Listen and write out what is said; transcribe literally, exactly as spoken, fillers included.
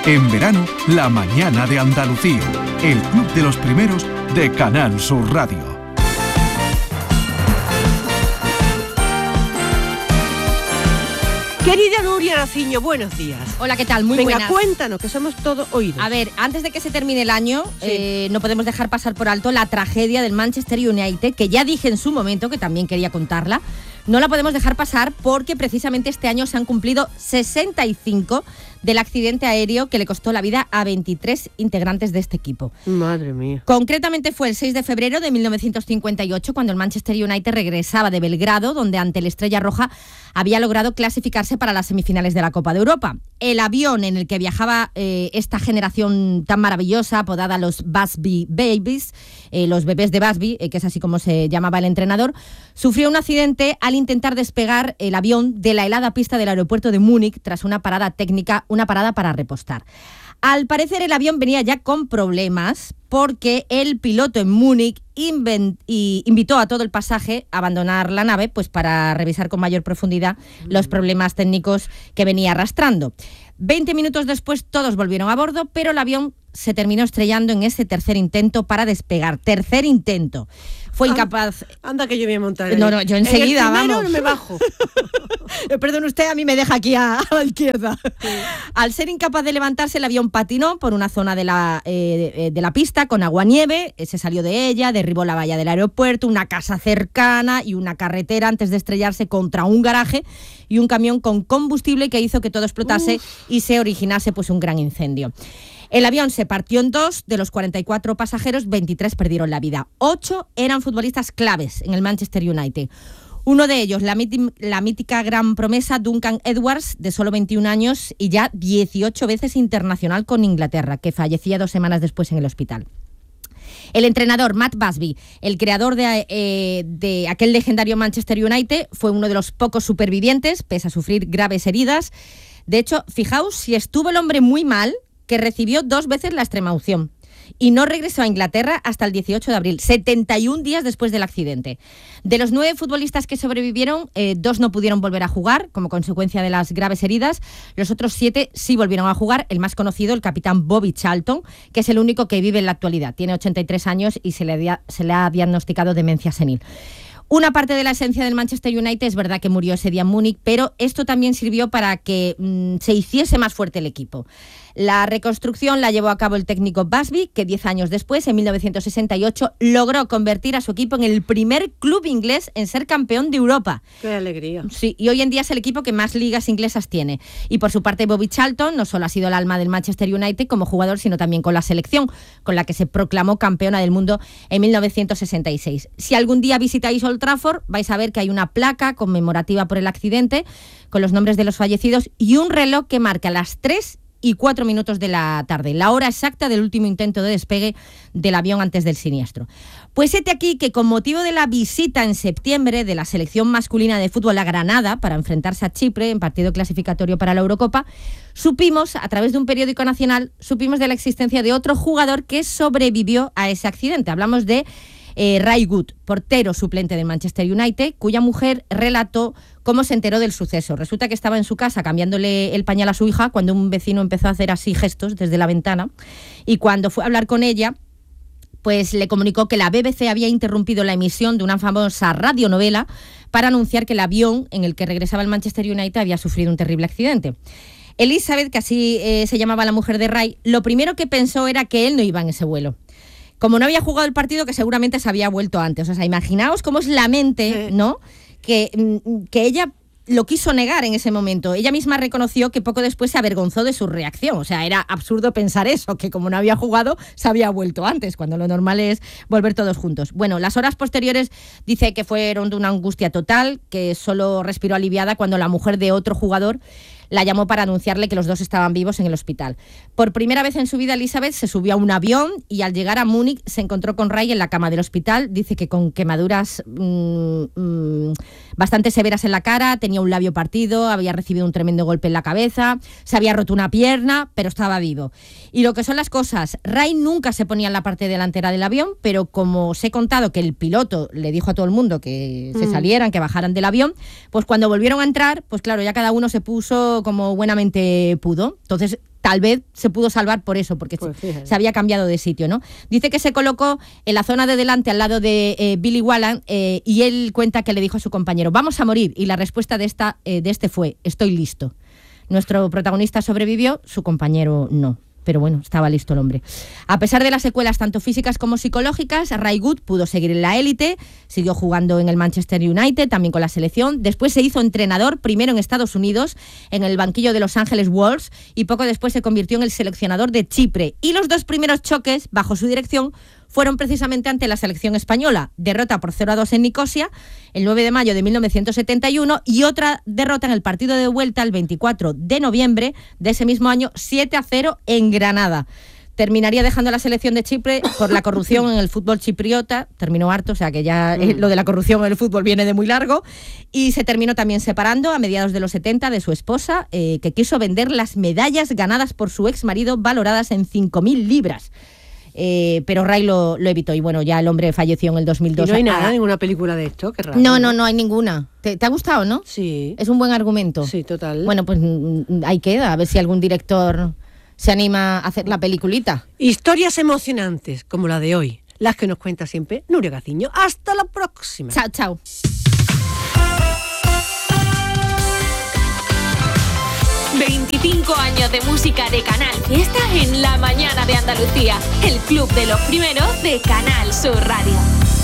En verano, La Mañana de Andalucía, el club de los primeros de Canal Sur Radio. Querida Nuria Naciño, buenos días. Hola, ¿qué tal? Muy Venga, buenas. cuéntanos, que somos todo oídos. A ver, antes de que se termine el año, Sí. eh, no podemos dejar pasar por alto la tragedia del Manchester United, que ya dije en su momento, que también quería contarla. No la podemos dejar pasar porque precisamente este año se han cumplido sesenta y cinco del accidente aéreo que le costó la vida a veintitrés integrantes de este equipo. Madre mía. Concretamente fue el seis de febrero de mil novecientos cincuenta y ocho cuando el Manchester United regresaba de Belgrado, donde ante el Estrella Roja había logrado clasificarse para las semifinales de la Copa de Europa. El avión en el que viajaba eh, esta generación tan maravillosa, apodada los Busby Babies, eh, los bebés de Busby, eh, que es así como se llamaba el entrenador, sufrió un accidente al intentar despegar el avión de la helada pista del aeropuerto de Múnich tras una parada técnica, una parada para repostar. Al parecer el avión venía ya con problemas porque el piloto en Múnich invent- y invitó a todo el pasaje a abandonar la nave pues para revisar con mayor profundidad los problemas técnicos que venía arrastrando. Veinte minutos después todos volvieron a bordo, pero el avión se terminó estrellando en ese tercer intento para despegar. Tercer intento. Fue incapaz... Anda que yo voy a montar. No, no, yo enseguida, en el primero vamos. me bajo. Perdón, usted a mí me deja aquí a, a la izquierda. Sí. Al ser incapaz de levantarse, el avión patinó por una zona de la, eh, de, de la pista con agua-nieve, se salió de ella, derribó la valla del aeropuerto, una casa cercana y una carretera antes de estrellarse contra un garaje y un camión con combustible que hizo que todo explotase Uf. y se originase pues un gran incendio. El avión se partió en dos, de los cuarenta y cuatro pasajeros, veintitrés perdieron la vida. Ocho eran futbolistas claves en el Manchester United. Uno de ellos, la, míti- la mítica gran promesa Duncan Edwards, de solo veintiún años y ya dieciocho veces internacional con Inglaterra, que fallecía dos semanas después en el hospital. El entrenador Matt Busby, el creador de, eh, de aquel legendario Manchester United, fue uno de los pocos supervivientes, pese a sufrir graves heridas. De hecho, fijaos si estuvo el hombre muy mal, que recibió dos veces la extremaunción y no regresó a Inglaterra hasta el dieciocho de abril, setenta y un días después del accidente. De los nueve futbolistas que sobrevivieron, eh, dos no pudieron volver a jugar como consecuencia de las graves heridas. Los otros siete sí volvieron a jugar. El más conocido, el capitán Bobby Charlton, que es el único que vive en la actualidad. Tiene ochenta y tres años y se le, dia- se le ha diagnosticado demencia senil. Una parte de la esencia del Manchester United es verdad que murió ese día en Múnich, pero esto también sirvió para que mmm, se hiciese más fuerte el equipo. La reconstrucción la llevó a cabo el técnico Busby, que diez años después, en mil novecientos sesenta y ocho, logró convertir a su equipo en el primer club inglés en ser campeón de Europa. ¡Qué alegría! Sí, y hoy en día es el equipo que más ligas inglesas tiene. Y por su parte, Bobby Charlton no solo ha sido el alma del Manchester United como jugador, sino también con la selección, con la que se proclamó campeona del mundo en mil novecientos sesenta y seis. Si algún día visitáis Old Trafford, vais a ver que hay una placa conmemorativa por el accidente, con los nombres de los fallecidos, y un reloj que marca las tres y cuatro minutos de la tarde, la hora exacta del último intento de despegue del avión antes del siniestro. Pues hete aquí que con motivo de la visita en septiembre de la selección masculina de fútbol a Granada para enfrentarse a Chipre en partido clasificatorio para la Eurocopa, supimos, a través de un periódico nacional, supimos de la existencia de otro jugador que sobrevivió a ese accidente. Hablamos de Eh, Ray Wood, portero suplente del Manchester United, cuya mujer relató cómo se enteró del suceso. Resulta que estaba en su casa cambiándole el pañal a su hija cuando un vecino empezó a hacer así gestos desde la ventana, y cuando fue a hablar con ella, pues le comunicó que la B B C había interrumpido la emisión de una famosa radionovela para anunciar que el avión en el que regresaba el Manchester United había sufrido un terrible accidente. Elizabeth, que así eh, se llamaba la mujer de Ray, lo primero que pensó era que él no iba en ese vuelo. Como no había jugado el partido, que seguramente se había vuelto antes. O sea, imaginaos cómo es la mente, ¿no? Que, que ella lo quiso negar en ese momento. Ella misma reconoció que poco después se avergonzó de su reacción. O sea, era absurdo pensar eso, que como no había jugado, se había vuelto antes, cuando lo normal es volver todos juntos. Bueno, las horas posteriores dice que fueron de una angustia total, que solo respiró aliviada cuando la mujer de otro jugador la llamó para anunciarle que los dos estaban vivos en el hospital. Por primera vez en su vida, Elizabeth se subió a un avión y al llegar a Múnich se encontró con Ray en la cama del hospital. Dice que con quemaduras mmm, mmm, bastante severas en la cara, tenía un labio partido, había recibido un tremendo golpe en la cabeza, se había roto una pierna, pero estaba vivo. Y lo que son las cosas, Ray nunca se ponía en la parte delantera del avión, pero como os he contado que el piloto le dijo a todo el mundo que mm. se salieran, que bajaran del avión, pues cuando volvieron a entrar, pues claro, ya cada uno se puso como buenamente pudo. Entonces tal vez se pudo salvar por eso, porque Pues se, fíjate. se había cambiado de sitio, ¿no? Dice que se colocó en la zona de delante al lado de eh, Billy Wallan eh, y él cuenta que le dijo a su compañero, vamos a morir, y la respuesta de, esta, eh, de este fue, estoy listo. Nuestro protagonista sobrevivió, su compañero no. Pero bueno, estaba listo el hombre. A pesar de las secuelas tanto físicas como psicológicas, Ray Good pudo seguir en la élite, siguió jugando en el Manchester United, también con la selección. Después se hizo entrenador, primero en Estados Unidos, en el banquillo de Los Ángeles Wolves, y poco después se convirtió en el seleccionador de Chipre. Y los dos primeros choques, bajo su dirección, fueron precisamente ante la selección española. Derrota por cero a dos en Nicosia, el nueve de mayo de mil novecientos setenta y uno, y otra derrota en el partido de vuelta el veinticuatro de noviembre de ese mismo año, siete a cero en Granada. Terminaría dejando la selección de Chipre por la corrupción en el fútbol chipriota, terminó harto, o sea que ya mm. lo de la corrupción en el fútbol viene de muy largo, y se terminó también separando a mediados de los setenta de su esposa, eh, que quiso vender las medallas ganadas por su ex marido, valoradas en cinco mil libras. Eh, pero Ray lo, lo evitó y bueno, ya el hombre falleció en el dos mil dos. Y no hay nada, Ah, ninguna película de esto, qué raro. No, no, no hay ninguna. ¿Te, te ha gustado, no? Sí. Es un buen argumento. Sí, total. Bueno, pues mm, ahí queda, a ver si algún director se anima a hacer la peliculita. Historias emocionantes, como la de hoy, las que nos cuenta siempre Nuria Gaciño. Hasta la próxima. Chao, chao. veinticinco años de música de Canal Fiesta en la mañana de Andalucía. El club de los primeros de Canal Sur Radio.